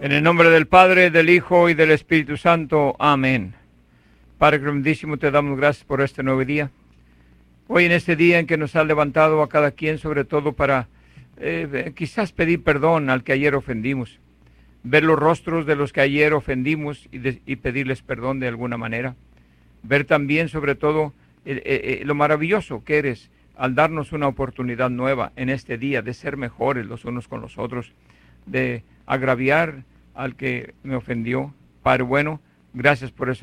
En el nombre del Padre, del Hijo y del Espíritu Santo. Amén. Padre grandísimo, te damos gracias por este nuevo día. Hoy en este día en que nos has levantado a cada quien, sobre todo para quizás pedir perdón al que ayer ofendimos, ver los rostros de los que ayer ofendimos y pedirles perdón de alguna manera, ver también sobre todo lo maravilloso que eres al darnos una oportunidad nueva en este día de ser mejores los unos con los otros, de agraviar al que me ofendió. Padre bueno, gracias por eso.